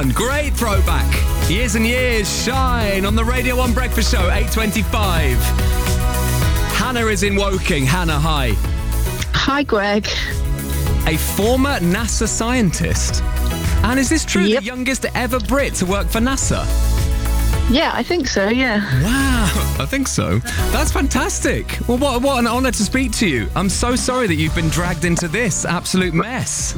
one. Great throwback. Years and Years, Shine on the Radio 1 Breakfast Show, 8:25. Hannah is in Woking. Hannah, hi. Hi, Greg. A former NASA scientist. And is this true? Yep. The youngest ever Brit to work for NASA? Yeah, I think so, yeah. Wow, I think so. That's fantastic. Well, what an honour to speak to you. I'm so sorry that you've been dragged into this absolute mess.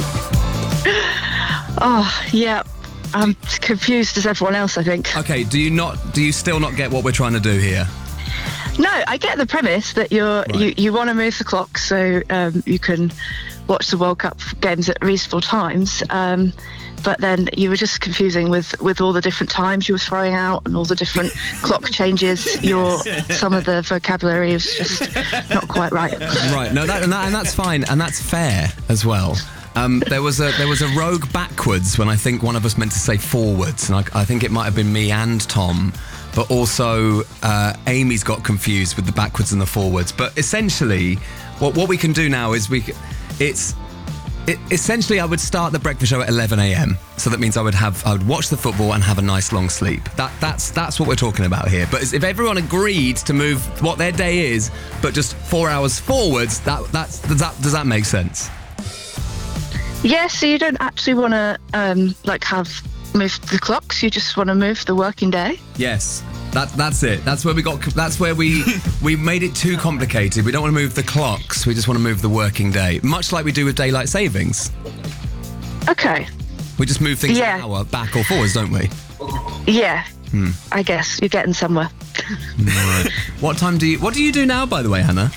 Oh, yeah. I'm confused as everyone else, I think. Okay, do you still not get what we're trying to do here? No, I get the premise that you want to move the clock so you can watch the World Cup games at reasonable times. But then you were just confusing with all the different times you were throwing out and all the different clock changes. Some of the vocabulary was just not quite right. Right. No, and that's fine, and that's fair as well. There was a rogue backwards when I think one of us meant to say forwards, and I think it might have been me and Tom, but also Amy's got confused with the backwards and the forwards. But essentially, what we can do now is essentially I would start the breakfast show at 11 a.m. So that means I would watch the football and have a nice long sleep. That's what we're talking about here. But if everyone agreed to move what their day is, but just 4 hours forwards, does that make sense? Yeah, so you don't actually want to have moved the clocks. You just want to move the working day. Yes. That's it. That's where we made it too complicated. We don't want to move the clocks. We just want to move the working day, much like we do with daylight savings. Okay. We just move things an hour back or forwards, don't we? Yeah. I guess you're getting somewhere. Right. What do you do now, by the way, Hannah?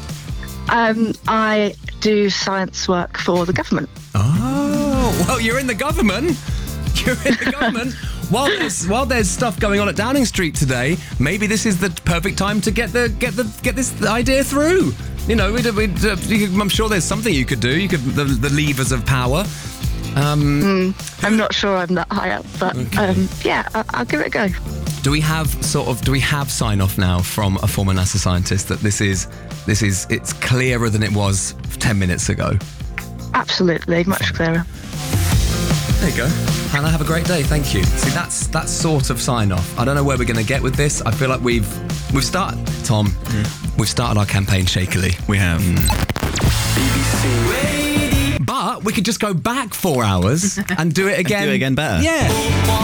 I do science work for the government. Oh, well, you're in the government. You're in the government. While there's stuff going on at Downing Street today, maybe this is the perfect time to get this idea through. You know, I'm sure there's something you could do. You could the levers of power. I'm not sure I'm that high up, but okay. I'll give it a go. Do we have sign off now from a former NASA scientist that it's clearer than it was 10 minutes ago? Absolutely, much clearer. There you go. Hannah, have a great day. Thank you. See, that's sort of sign off. I don't know where we're going to get with this. I feel like we've started, Tom. We've started our campaign shakily. We have. BBC. But we could just go back 4 hours and do it again. Do it again better. Yeah.